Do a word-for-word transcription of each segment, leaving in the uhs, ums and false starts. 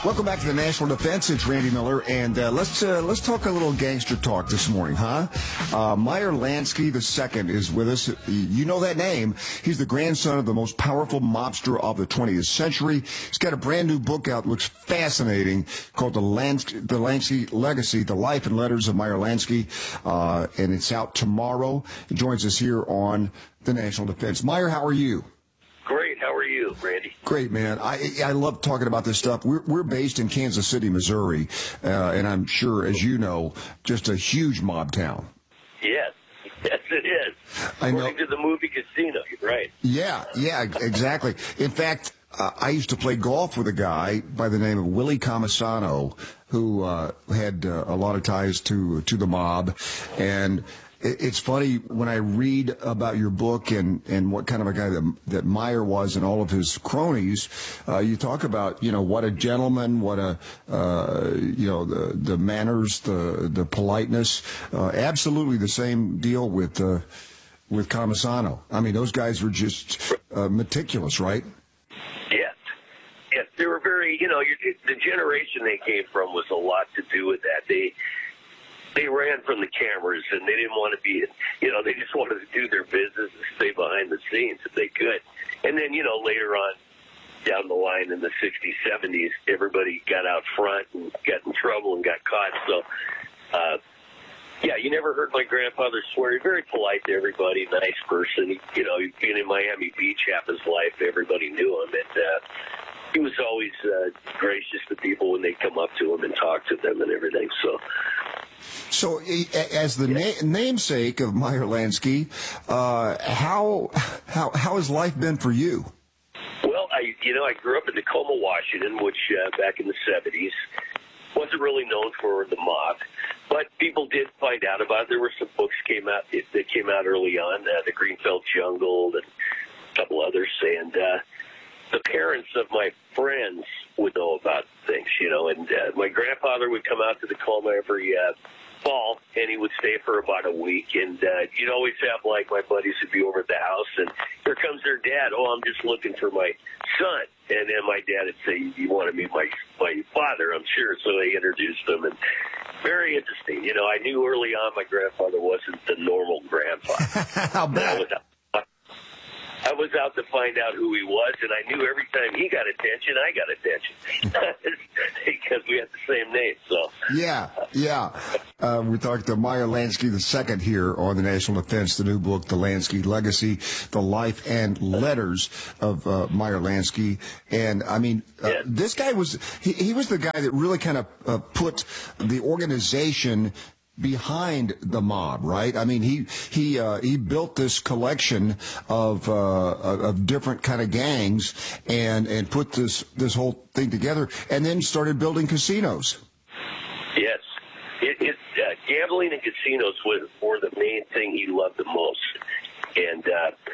Welcome back to the National Defense. It's Randy Miller, and uh, let's uh, let's talk a little gangster talk this morning, huh? Uh, Meyer Lansky the second is with us. You know that name. He's the grandson of the most powerful mobster of the twentieth century. He's got a brand new book out, looks fascinating, called The Lansky, the Lansky Legacy: The Life and Letters of Meyer Lansky, uh, and it's out tomorrow. He joins us here on the National Defense. Meyer, how are you? Great. How are you, Randy? Great, man. I I love talking about this stuff. We're we're based in Kansas City, Missouri, uh, and I'm sure, as you know, just a huge mob town. Yes, yes, it is. I know. According to the movie Casino, you're right. Yeah, yeah, exactly. In fact, uh, I used to play golf with a guy by the name of Willie Comisano, who uh, had uh, a lot of ties to to the mob, and it's funny when I read about your book and, and what kind of a guy that, that Meyer was and all of his cronies. Uh, you talk about, you know, what a gentleman, what a, uh, you know, the, the manners, the, the politeness. Uh, absolutely the same deal with, uh, with Comisano. I mean, those guys were just uh, meticulous, right? Yes. Yes, they were very, you know, the generation they came from was a lot to do with that. They, They ran from the cameras, and they didn't want to be, you know, they just wanted to do their business and stay behind the scenes if they could. And then, you know, later on down the line in the sixties, seventies, everybody got out front and got in trouble and got caught. So, uh, yeah, you never heard my grandfather swear. He's very polite to everybody, nice person. He, you know, he'd been in Miami Beach half his life. Everybody knew him. And uh, he was always uh, gracious to people when they come up to him and talk to them and everything. So, So, as the na- namesake of Meyer Lansky, uh, how how how has life been for you? Well, I you know I grew up in Tacoma, Washington, which uh, back in the seventies wasn't really known for the mob, but people did find out about it. There were some books came out that came out early on, uh, the Greenfield Jungle and a couple others, and uh, the parents of my friends would know about things, you know. And uh, my grandfather would come out to Tacoma every uh, fall, and he would stay for about a week. And uh, you'd always have, like, my buddies would be over at the house, and here comes their dad. Oh, I'm just looking for my son. And then my dad would say, you want to meet my my father, I'm sure. So they introduced him, and very interesting. You know, I knew early on my grandfather wasn't the normal grandfather. How bad? I was out to find out who he was, and I knew every time he got attention, I got attention because we had the same name. So yeah, yeah. Uh, we're talking to Meyer Lansky the second here on the National Defense, the new book, The Lansky Legacy: The Life and Letters of uh, Meyer Lansky. And I mean, uh, yeah. this guy was he, he was the guy that really kind of uh, put the organization behind the mob, right? I mean, he he uh, he built this collection of uh, of different kind of gangs and and put this this whole thing together, and then started building casinos. Yes, it, it uh, gambling and casinos were, were the main thing he loved the most. And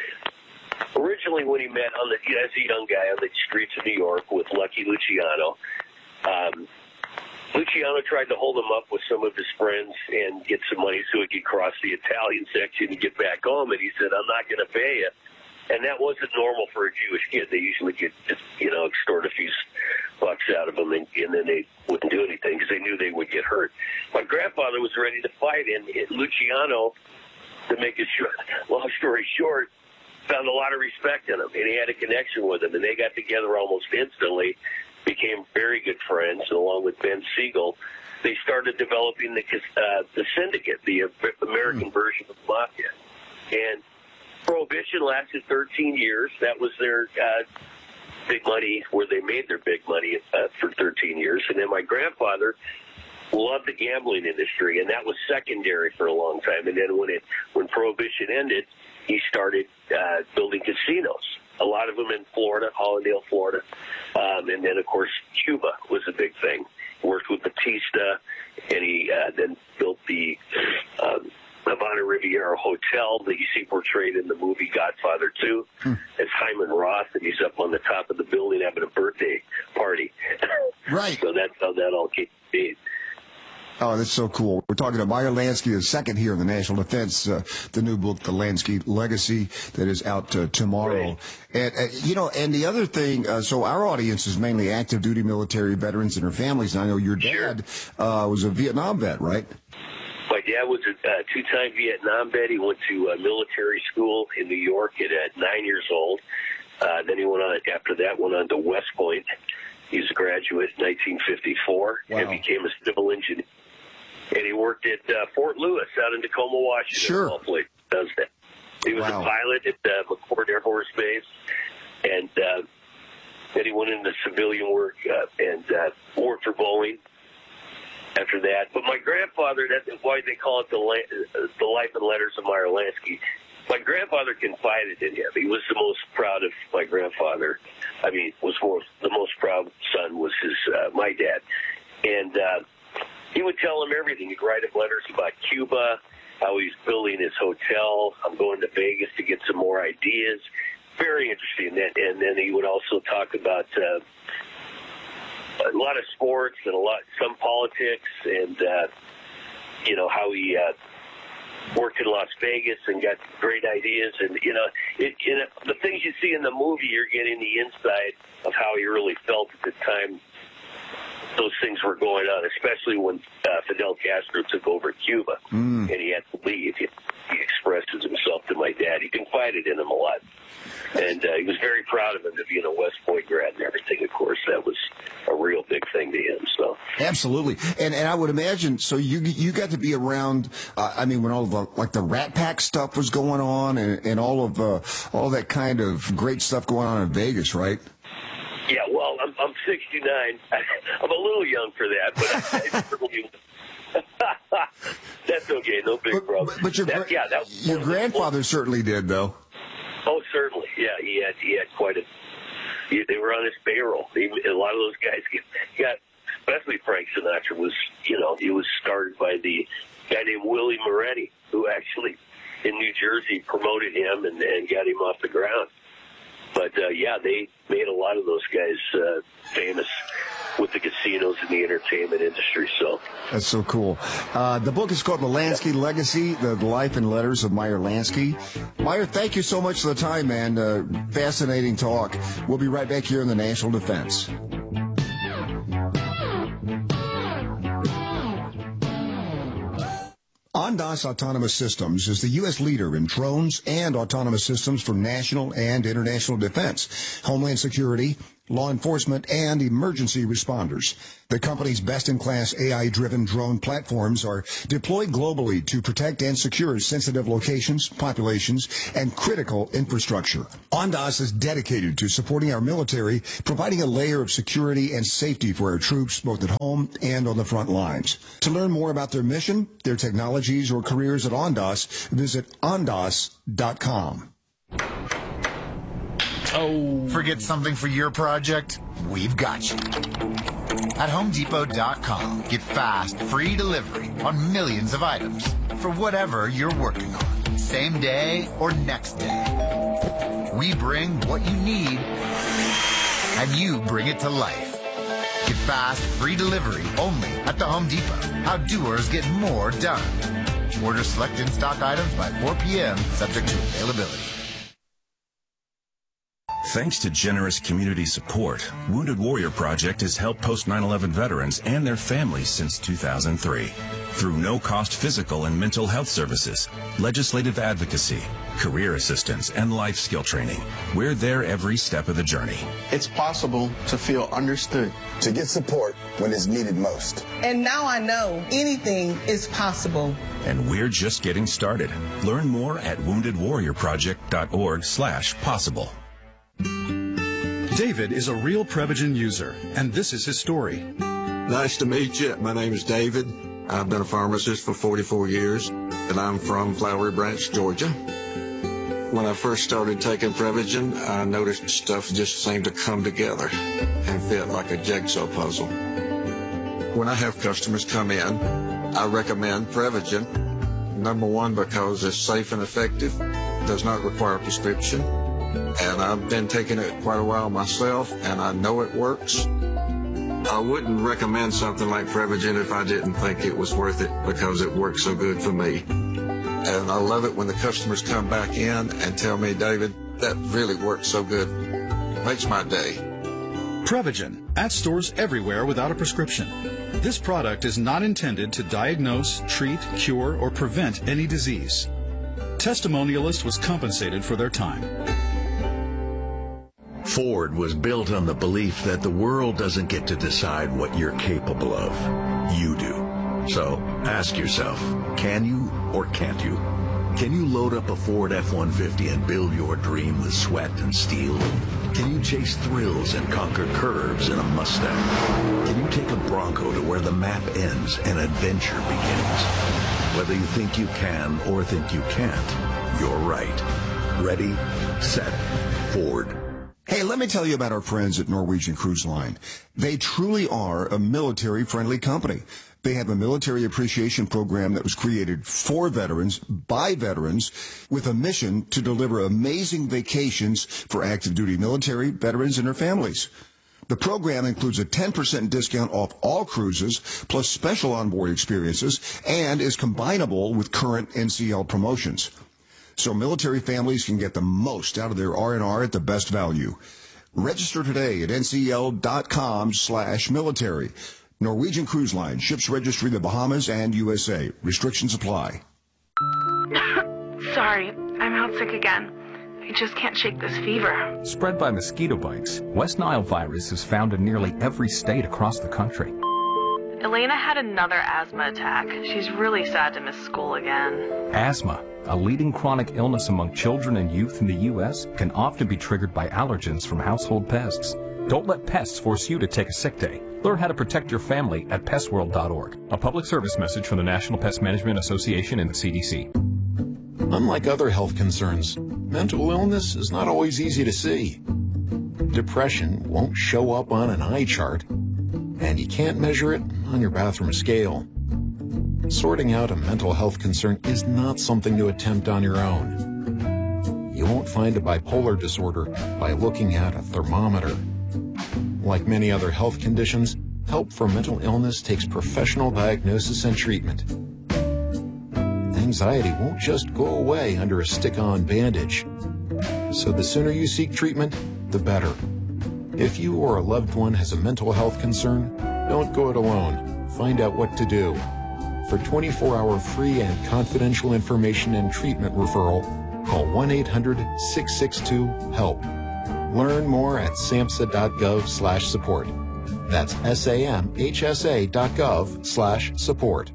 uh, originally, when he met on the as a young guy on the streets of New York with Lucky Luciano. Um, Luciano tried to hold him up with some of his friends and get some money so he could cross the Italian section and get back home. And he said, I'm not going to pay you. And that wasn't normal for a Jewish kid. They usually could just, you know, extort a few bucks out of them, and, and then they wouldn't do anything because they knew they would get hurt. My grandfather was ready to fight, and, and Luciano, to make a short, long story short, found a lot of respect in him, and he had a connection with him, and they got together almost instantly. Became very good friends, along with Ben Siegel. They started developing the uh, the syndicate, the American version of Mafia. And Prohibition lasted thirteen years. That was their uh, big money, where they made their big money uh, for thirteen years. And then my grandfather loved the gambling industry, and that was secondary for a long time. And then when it when Prohibition ended, he started uh, building casinos. A lot of them in Florida, Hollandale, Florida. Um, and then, of course, Cuba was a big thing. Worked with Batista, and he uh, then built the um, Havana Riviera Hotel that you see portrayed in the movie Godfather two hmm. as Hyman Roth, and he's up on the top of the building having a birthday party. Right. So that's how that all came to be. Oh, that's so cool. We're talking to Meyer Lansky, the second here in the National Defense, uh, the new book, The Lansky Legacy, that is out uh, tomorrow. Right. And, uh, you know, and the other thing, uh, so our audience is mainly active duty military veterans and their families. And I know your dad uh, was a Vietnam vet, right? My dad was a uh, two-time Vietnam vet. He went to uh, military school in New York at uh, nine years old. Uh, then he went on, after that, went on to West Point. He was a graduate in nineteen fifty-four wow. and became a civil engineer. And he worked at uh, Fort Lewis out in Tacoma, Washington. Sure. All place does that. He was wow. a pilot at uh, McChord Air Force Base. And uh, then he went into civilian work uh, and uh, worked for Boeing after that. But my grandfather, that's why they call it the, La- the Life and Letters of Meyer Lansky. My grandfather confided in him. He was the most proud of my grandfather. I mean, was more, the most proud son was his uh, my dad. And uh, he would tell him everything. He'd write him letters about Cuba, how he's building his hotel. I'm going to Vegas to get some more ideas. Very interesting. And, and then he would also talk about uh, a lot of sports and a lot, some politics, and uh, you know how he uh, worked in Las Vegas and got great ideas. And you know, it, you know, the things you see in the movie, you're getting the inside of how he really felt at the time those things were going on, especially when uh, Fidel Castro took over Cuba mm. and he had to leave. He, he expressed himself to my dad. He confided in him a lot. And uh, he was very proud of him to be in a West Point grad and everything. Of course, that was a real big thing to him. So absolutely, and and I would imagine. So you you got to be around. Uh, I mean, when all the like the Rat Pack stuff was going on, and, and all of uh, all that kind of great stuff going on in Vegas, right? Yeah. Well, I'm I'm sixty-nine. I'm a little young for that, but I, I certainly. That's okay. No big but, problem. But your that, yeah, that was your grandfather certainly did, though. Oh, certainly. Yeah, he had he had quite a. He, they were on his payroll. He, a lot of those guys got, especially Frank Sinatra was, you know, he was started by the guy named Willie Moretti, who actually in New Jersey promoted him and, and got him off the ground. But uh, yeah, they made a lot of those guys uh, famous with the casinos and the entertainment industry. So that's so cool. Uh, the book is called The Lansky Legacy, the Life and Letters of Meyer Lansky. Meyer, thank you so much for the time, man. Uh, fascinating talk. We'll be right back here in the National Defense. Ondas Autonomous Systems is the U S leader in drones and autonomous systems for national and international defense, homeland security, law enforcement, and emergency responders. The company's best-in-class A I-driven drone platforms are deployed globally to protect and secure sensitive locations, populations, and critical infrastructure. Ondas is dedicated to supporting our military, providing a layer of security and safety for our troops, both at home and on the front lines. To learn more about their mission, their technologies, or careers at Ondas, visit ondas dot com. Oh. Forget something for your project? We've got you. At home depot dot com, get fast, free delivery on millions of items for whatever you're working on, same day or next day. We bring what you need, and you bring it to life. Get fast, free delivery only at the Home Depot. How doers get more done. Order select in-stock items by four p.m., subject to availability. Thanks to generous community support, Wounded Warrior Project has helped post nine eleven veterans and their families since two thousand three. Through no-cost physical and mental health services, legislative advocacy, career assistance, and life skill training, we're there every step of the journey. It's possible to feel understood, to get support when it's needed most. And now I know anything is possible. And we're just getting started. Learn more at wounded warrior project dot org slash possible. David is a real Prevagen user, and this is his story. Nice to meet you. My name is David. I've been a pharmacist for forty-four years, and I'm from Flowery Branch, Georgia. When I first started taking Prevagen, I noticed stuff just seemed to come together and fit like a jigsaw puzzle. When I have customers come in, I recommend Prevagen. Number one, because it's safe and effective, does not require a prescription. And I've been taking it quite a while myself, and I know it works. I wouldn't recommend something like Prevagen if I didn't think it was worth it because it works so good for me. And I love it when the customers come back in and tell me, David, that really works so good. It makes my day. Prevagen, at stores everywhere without a prescription. This product is not intended to diagnose, treat, cure, or prevent any disease. Testimonialist was compensated for their time. Ford was built on the belief that the world doesn't get to decide what you're capable of. You do. So ask yourself, can you or can't you? Can you load up a Ford F one fifty and build your dream with sweat and steel? Can you chase thrills and conquer curves in a Mustang? Can you take a Bronco to where the map ends and adventure begins? Whether you think you can or think you can't, you're right. Ready, set, Ford. Hey, let me tell you about our friends at Norwegian Cruise Line. They truly are a military-friendly company. They have a military appreciation program that was created for veterans, by veterans, with a mission to deliver amazing vacations for active duty military, veterans, and their families. The program includes a ten percent discount off all cruises, plus special onboard experiences, and is combinable with current N C L promotions. So military families can get the most out of their R and R at the best value. Register today at ncl.com slash military. Norwegian Cruise Line, ships registry the Bahamas and U S A. Restrictions apply. Sorry, I'm out sick again. I just can't shake this fever. Spread by mosquito bites, West Nile virus is found in nearly every state across the country. Elena had another asthma attack. She's really sad to miss school again. Asthma, a leading chronic illness among children and youth in the U S, can often be triggered by allergens from household pests. Don't let pests force you to take a sick day. Learn how to protect your family at pest world dot org. A public service message from the National Pest Management Association and the C D C. Unlike other health concerns, mental illness is not always easy to see. Depression won't show up on an eye chart, and you can't measure it on your bathroom scale. Sorting out a mental health concern is not something to attempt on your own. You won't find a bipolar disorder by looking at a thermometer. Like many other health conditions, help for mental illness takes professional diagnosis and treatment. Anxiety won't just go away under a stick-on bandage. So the sooner you seek treatment, the better. If you or a loved one has a mental health concern, don't go it alone. Find out what to do. For twenty-four hour free and confidential information and treatment referral, call one eight hundred, six six two, HELP. Learn more at samhsa.gov slash support. That's S-A-M-H-S-A dot gov slash support.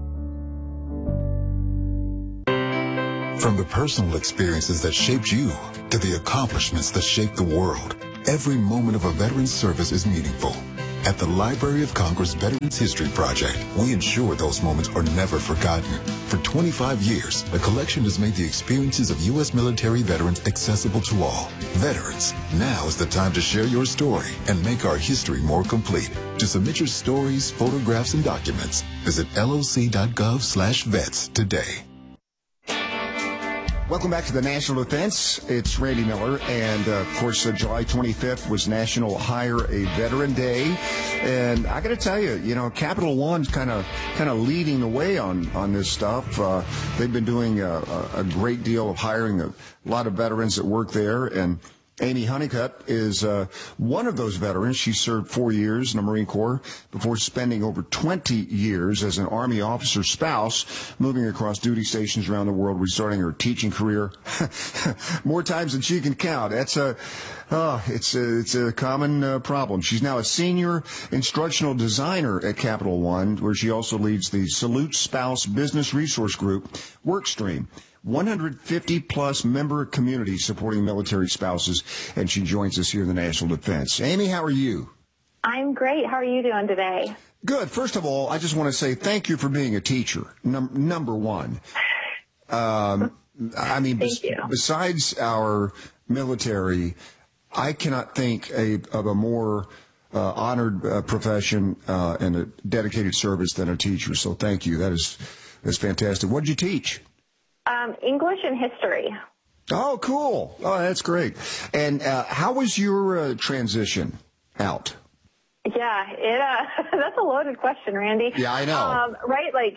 From the personal experiences that shaped you to the accomplishments that shaped the world, every moment of a veteran's service is meaningful. At the Library of Congress Veterans History Project, we ensure those moments are never forgotten. For twenty-five years, the collection has made the experiences of U S military veterans accessible to all. Veterans, now is the time to share your story and make our history more complete. To submit your stories, photographs, and documents, visit loc.gov slash vets today. Welcome back to the National Defense. It's Randy Miller, and uh, of course, uh, July twenty-fifth was National Hire a Veteran Day, and I got to tell you, you know, Capital One's kind of kind of leading the way on on this stuff. Uh, they've been doing a, a great deal of hiring a lot of veterans that work there, and Amy Honeycutt is uh, one of those veterans. She served four years in the Marine Corps before spending over twenty years as an Army officer spouse, moving across duty stations around the world, restarting her teaching career more times than she can count. That's a, oh, it's a, it's a common uh, problem. She's now a senior instructional designer at Capital One, where she also leads the Salute Spouse Business Resource Group Workstream. one hundred fifty plus member community supporting military spouses, and she joins us here in the National Defense. Amy, how are you? I'm great. How are you doing today? Good. First of all, I just want to say thank you for being a teacher, num- number one. Um, I mean, bes- besides our military, I cannot think a, of a more uh, honored uh, profession uh, and a dedicated service than a teacher. So thank you. That is, that's fantastic. What did you teach? Um, English and history. Oh, cool. Oh, that's great. And uh, how was your uh, transition out? Yeah, Yeah, it, uh, that's a loaded question, Randy. Yeah, I know. Um, right, like,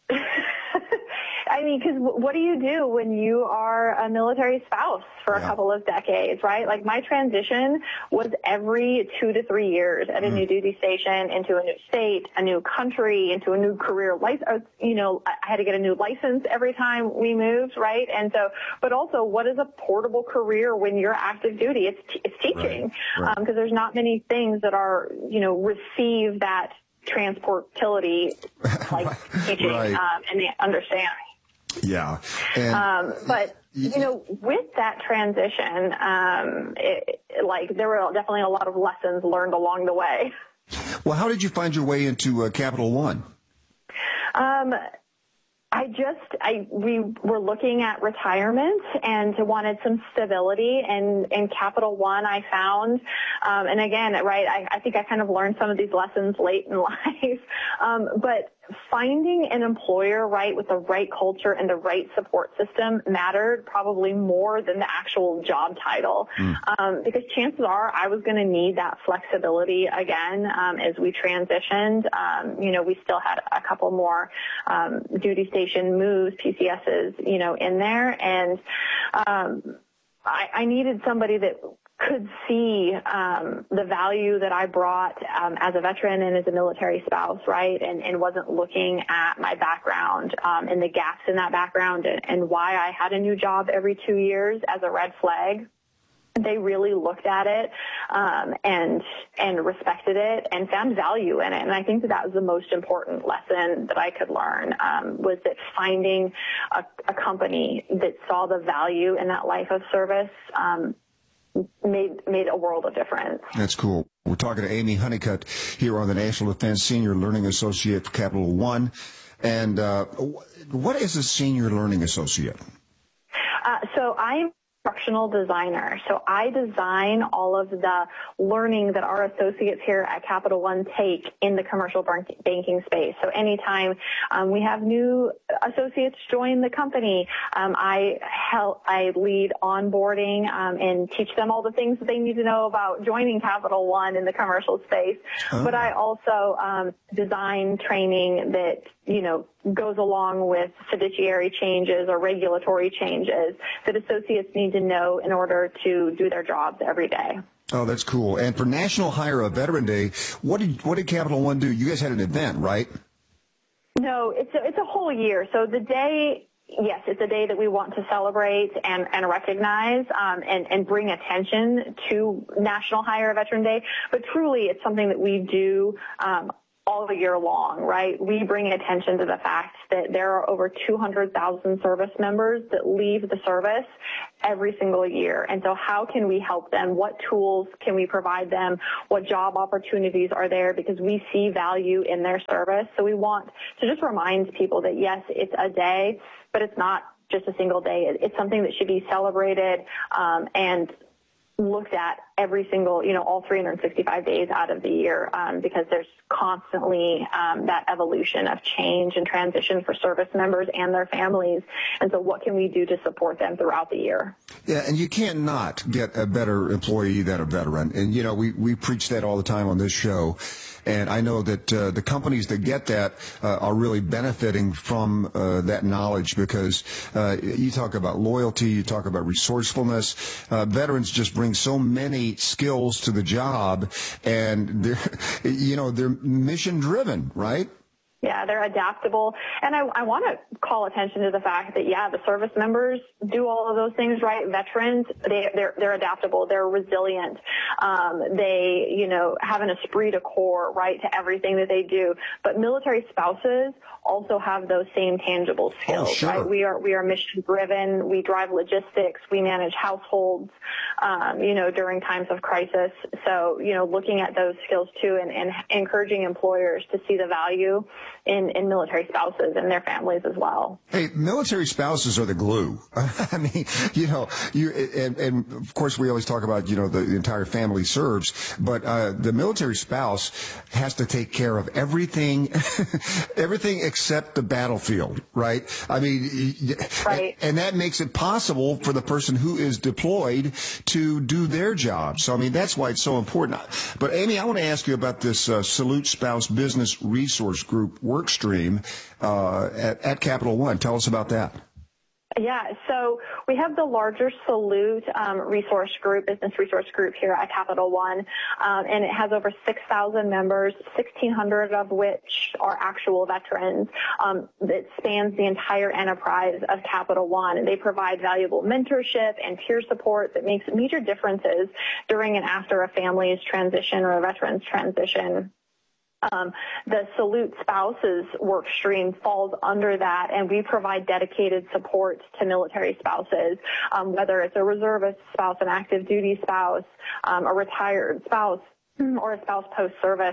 I mean, because what do you do when you are a military spouse for a Yeah. couple of decades, right? Like, my transition was every two to three years at a Mm. new duty station, into a new state, a new country, into a new career license. You know, I had to get a new license every time we moved, right? And so, but also, what is a portable career when you're active duty? It's t- it's teaching, because Right. Right. um, there's not many things that are, you know, receive that transportility like teaching Right. um, and the understanding. Yeah. And Um, but, you know, with that transition, um, it, like, there were definitely a lot of lessons learned along the way. well, how did you find your way into uh, Capital One? Um, I just, I, we were looking at retirement and wanted some stability, and in Capital One I found, um, and again, right, I, I think I kind of learned some of these lessons late in life, um, but finding an employer, right, with the right culture and the right support system mattered probably more than the actual job title. Mm. Um, because chances are I was going to need that flexibility again um, as we transitioned. Um, you know, we still had a couple more um, duty station moves, P C S's, you know, in there. And um, I, I needed somebody that could see um, the value that I brought um, as a veteran and as a military spouse, right, and, and wasn't looking at my background um, and the gaps in that background and, and why I had a new job every two years as a red flag. They really looked at it um, and and respected it and found value in it. And I think that that was the most important lesson that I could learn, um, was that finding a, a company that saw the value in that life of service um, made made a world of difference. That's cool. We're talking to Amy Honeycutt here on the National Defense Senior Learning Associate for Capital One. And uh, what is a Senior Learning Associate? Uh, so I'm instructional designer. So I design all of the learning that our associates here at Capital One take in the commercial banking space. So anytime um, we have new associates join the company, um, I help, I lead onboarding um, and teach them all the things that they need to know about joining Capital One in the commercial space. Oh. But I also um, design training that, you know, goes along with fiduciary changes or regulatory changes that associates need to know in order to do their jobs every day. Oh, that's cool. And for National Hire a Veteran Day, what did what did Capital One do? You guys had an event, right? No, it's a, it's a whole year. So the day, yes, it's a day that we want to celebrate and, and recognize um, and, and bring attention to National Hire a Veteran Day. But truly, it's something that we do um, all year long, right? We bring attention to the fact that there are over two hundred thousand service members that leave the service every single year. And so how can we help them? What tools can we provide them? What job opportunities are there? Because we see value in their service. So we want to just remind people that, yes, it's a day, but it's not just a single day. It's something that should be celebrated um, and looked at every single, you know, all three hundred sixty-five days out of the year, um, because there's constantly um, that evolution of change and transition for service members and their families. And so what can we do to support them throughout the year? Yeah, and you cannot get a better employee than a veteran. And, you know, we, we preach that all the time on this show. And I know that uh, the companies that get that uh, are really benefiting from uh, that knowledge, because uh, you talk about loyalty, you talk about resourcefulness. Uh, veterans just bring so many skills to the job, and they're, you know, they're mission driven, right? Yeah, they're adaptable. And I, I want to call attention to the fact that, yeah, the service members do all of those things, right? Veterans, they, they're, they're adaptable. They're resilient. Um, they, you know, have an esprit de corps, right, to everything that they do. But military spouses also have those same tangible skills, oh, sure. right? We are, we are mission driven. We drive logistics. We manage households, um, you know, during times of crisis. So, you know, looking at those skills too, and, and encouraging employers to see the value in, in military spouses and their families as well. Hey, military spouses are the glue. I mean, you know, you and, and of course we always talk about, you know, the, the entire family serves, but uh, the military spouse has to take care of everything, everything except the battlefield, right? I mean, right. And, and that makes it possible for the person who is deployed to do their job. So, I mean, that's why it's so important. But, Amy, I want to ask you about this uh, Salute Spouse Business Resource Group work stream uh, at, at Capital One. Tell us about that. Yeah, so we have the larger Salute um, resource group, business resource group here at Capital One, um, and it has over six thousand members, sixteen hundred of which are actual veterans. Um, it spans the entire enterprise of Capital One, and they provide valuable mentorship and peer support that makes major differences during and after a family's transition or a veteran's transition. Um, the Salute Spouses work stream falls under that, and we provide dedicated support to military spouses, um, whether it's a reservist spouse, an active duty spouse, um, a retired spouse, or a spouse post-service.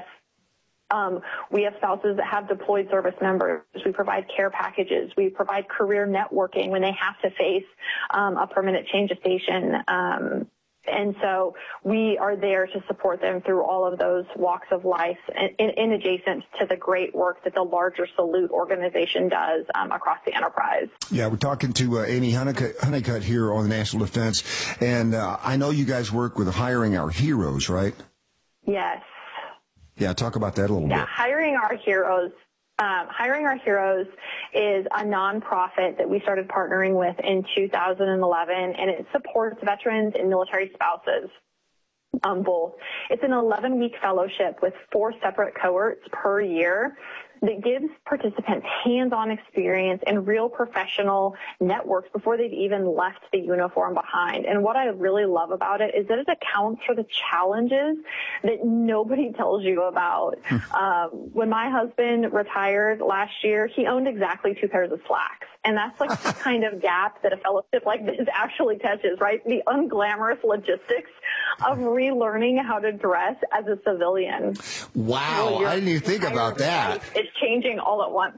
Um, we have spouses that have deployed service members. We provide care packages. We provide career networking when they have to face um, a permanent change of station. Um, And so we are there to support them through all of those walks of life in, in adjacent to the great work that the larger Salute organization does um, across the enterprise. Yeah, we're talking to uh, Amy Honeycutt, Honeycutt here on the National Defense. And uh, I know you guys work with Hiring Our Heroes, right? Yes. Yeah, talk about that a little yeah, bit. Hiring Our Heroes. Um, Hiring Our Heroes is a nonprofit that we started partnering with in two thousand eleven, and it supports veterans and military spouses, um, both. It's an eleven-week fellowship with four separate cohorts per year that gives participants hands-on experience and real professional networks before they've even left the uniform behind. And what I really love about it is that it accounts for the challenges that nobody tells you about. um, when my husband retired last year, he owned exactly two pairs of slacks. And that's like the kind of gap that a fellowship like this actually touches, right? The unglamorous logistics of relearning how to dress as a civilian. Wow, so I didn't even think about that. It's changing all at once.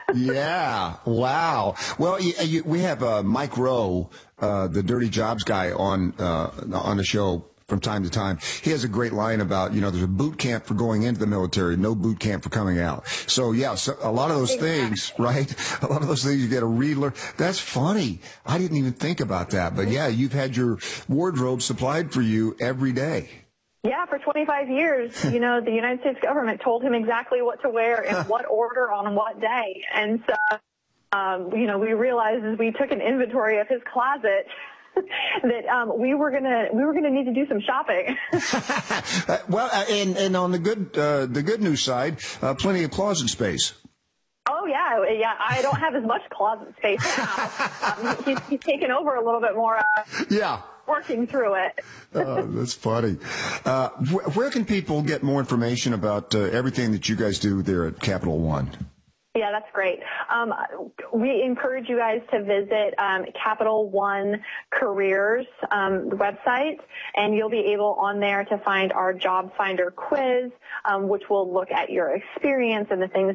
Yeah, wow. Well, you, you, we have uh, Mike Rowe, uh, the Dirty Jobs guy, on uh, on the show from time to time. He has a great line about, you know, there's a boot camp for going into the military, no boot camp for coming out. So, yeah, so a lot of those exactly. things, right? A lot of those things you got to relearn. That's funny. I didn't even think about that. But, yeah, you've had your wardrobe supplied for you every day. Yeah, for twenty-five years, you know, the United States government told him exactly what to wear in what order on what day. And so, um, you know, we realized as we took an inventory of his closet that um, we were gonna we were gonna need to do some shopping. uh, well, uh, and and on the good uh, the good news side, uh, plenty of closet space. Oh yeah, yeah. I don't have as much closet space now. um, he's, he's taken over a little bit more. Uh, yeah. Working through it. uh, that's funny. Uh, wh- where can people get more information about uh, everything that you guys do there at Capital One? Yeah, that's great. Um, we encourage you guys to visit um, Capital One Careers um, website, and you'll be able on there to find our Job Finder quiz, um, which will look at your experience and the things